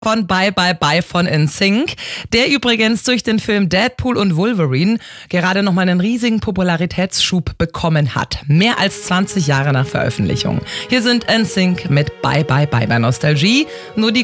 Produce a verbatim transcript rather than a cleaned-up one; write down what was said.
von Bye Bye Bye von N Sync, der übrigens durch den Film Deadpool und Wolverine gerade nochmal einen riesigen Popularitätsschub bekommen hat. Mehr als zwanzig Jahre nach Veröffentlichung. Hier sind N Sync mit Bye Bye Bye bei Nostalgie. Nur die